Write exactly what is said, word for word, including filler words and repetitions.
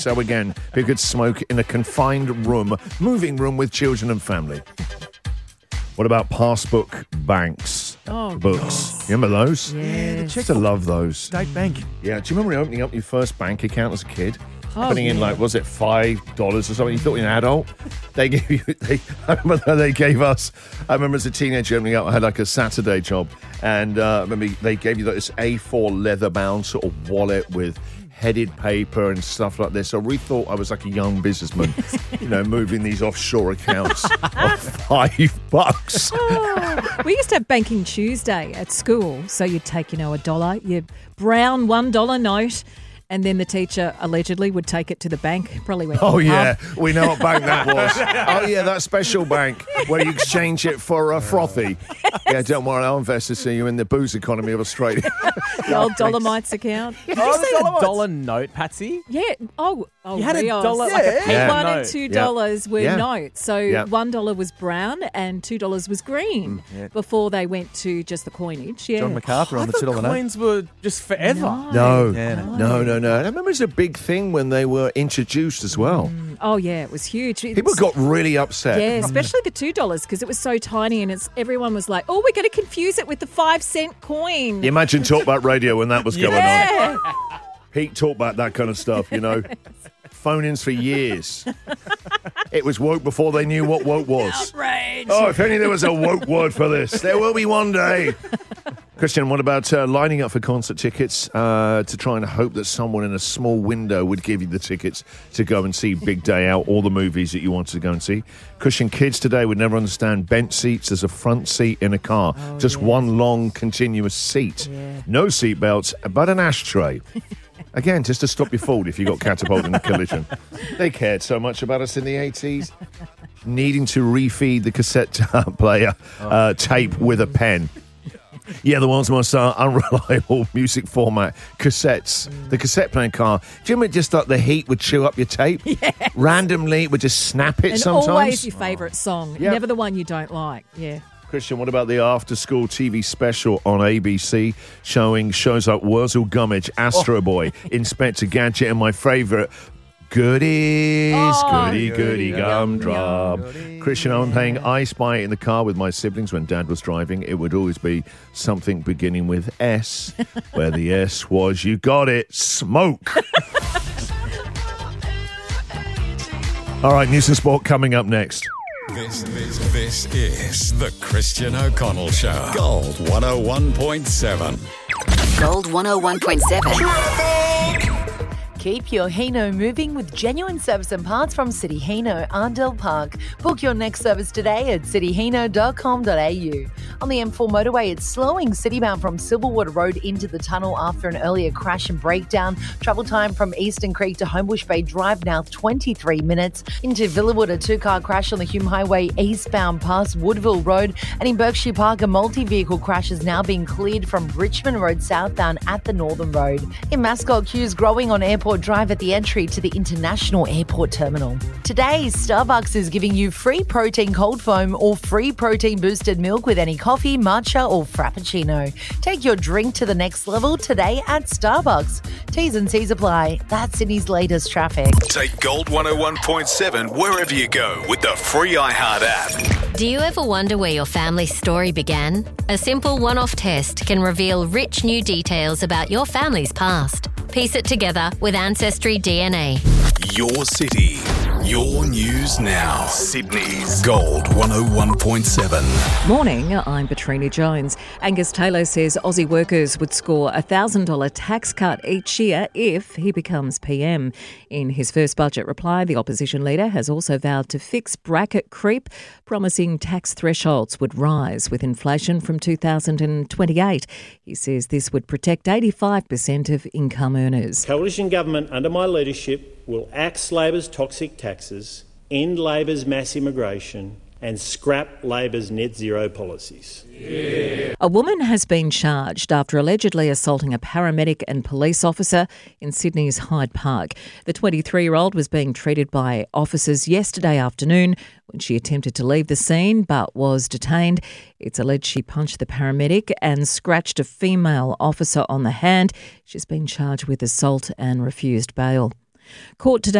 So again, who could smoke in a confined room, moving room with children and family. What about passbook banks? Oh, books. You remember those? Yeah. I used to love those. State Bank. Yeah. Do you remember opening up your first bank account as a kid? Oh, Putting in, yeah. like, was it five dollars or something? You thought you were an adult. They gave you, they, I remember they gave us, I remember as a teenager opening up, I had like a Saturday job. And uh, I remember they gave you like this A four leather-bound sort of wallet with headed paper and stuff like this. So we thought I was like a young businessman, you know, moving these offshore accounts of five bucks. Oh, we used to have Banking Tuesday at school. So you'd take, you know, a dollar, your brown one dollar note, and then the teacher allegedly would take it to the bank. Probably went. Oh, to the yeah. pub. We know what bank that was. Oh, yeah, that special bank where you exchange it for a frothy. Yeah, don't worry, I'll invest to see you in the booze economy of Australia. The old Dolomites account. Did you say a dollar note, Patsy? Yeah. Oh, oh, You had a Rios. dollar, like a Yeah. paper One note. and two Yeah. dollars were Yeah. notes. So Yeah. one dollar was brown and two dollars was green yeah. before they went to just the coinage. Yeah. John MacArthur I on the thought two dollar note. coins were just forever. No, Yeah, no. no, no, no. I remember it was a big thing when they were introduced as well. Oh yeah, it was huge. It's- People got really upset. Yeah, especially the two dollars because it was so tiny, and it's everyone was like, "Oh, we're going to confuse it with the five cent coin." You imagine Talkback Radio when that was going on. Yeah. Pete talked about that kind of stuff, you know. Phone-ins for years. It was woke before they knew what woke was. Outrage. Oh, if only there was a woke word for this. There will be one day. Christian, what about uh, lining up for concert tickets uh, to try and hope that someone in a small window would give you the tickets to go and see Big Day Out, all the movies that you wanted to go and see? Christian, kids today would never understand bent seats as a front seat in a car. Oh, Just yes. one long, continuous seat. Yeah. No seat belts, but an ashtray. Again, just to stop your fall if you got catapulted in a collision. They cared so much about us in the eighties. Needing to refeed the cassette player uh, tape with a pen. Yeah, the world's most uh, unreliable music format, cassettes. The cassette playing car. Do you remember just like the heat would chew up your tape? Yeah. Randomly, it would just snap it And sometimes. always your favourite song, Yeah. never the one you don't like. Yeah. Christian, what about the after-school T V special on A B C showing shows like Wurzel Gummidge, Astro Boy, Inspector Gadget, and my favourite, Goodies, Oh. Goody Goody Gumdrop. Goody. Christian, I'm playing I Spy in the car with my siblings when Dad was driving. It would always be something beginning with S, where the S was, you got it, smoke. All right, news and sport coming up next. This, this, this is the Christian O'Connell Show. Gold one oh one point seven. Gold one oh one point seven. Keep your Hino moving with genuine service and parts from City Hino, Arndell Park. Book your next service today at city hino dot com dot a u. On the M four motorway, it's slowing citybound from Silverwater Road into the tunnel after an earlier crash and breakdown. Travel time from Eastern Creek to Homebush Bay Drive now twenty-three minutes. Into Villawood, a two-car crash on the Hume Highway eastbound past Woodville Road. And in Berkshire Park, a multi-vehicle crash is now being cleared from Richmond Road southbound at the Northern Road. In Mascot, queues growing on Airport Drive at the entry to the International Airport Terminal. Today, Starbucks is giving you free protein cold foam or free protein boosted milk with any coffee, matcha or frappuccino. Take your drink to the next level today at Starbucks. T's and C's apply. That's Sydney's latest traffic. Take Gold one oh one point seven wherever you go with the free iHeart app. Do you ever wonder where your family's story began? A simple one-off test can reveal rich new details about your family's past. Piece it together with Ancestry D N A. Your city, your news now. Sydney's Gold one oh one point seven. Morning, I'm Katrina Jones. Angus Taylor says Aussie workers would score a one thousand dollars tax cut each year if he becomes P M. In his first budget reply, the opposition leader has also vowed to fix bracket creep, promising tax thresholds would rise with inflation from two thousand twenty-eight. He says this would protect eighty-five percent of income earners. Coalition government under my leadership will axe Labor's toxic taxes, end Labor's mass immigration and scrap Labor's net zero policies. A woman has been charged after allegedly assaulting a paramedic and police officer in Sydney's Hyde Park. The twenty-three-year-old was being treated by officers yesterday afternoon when she attempted to leave the scene but was detained. It's alleged she punched the paramedic and scratched a female officer on the hand. She's been charged with assault and refused bail. Court today